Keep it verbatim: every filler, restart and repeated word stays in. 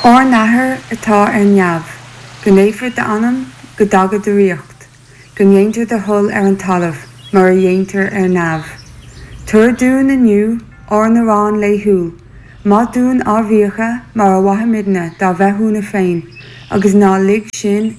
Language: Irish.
Or nathair atá ar neamh, go néifir de anam go dagad de riocht, go ndéantar de thul ar an talamh mar a dhéantar ar neamh. Tuair dúin aniu or na rán le húil, má dúin ábhíocha mar a watha midne dá bheithúna féin, agus ná lig sin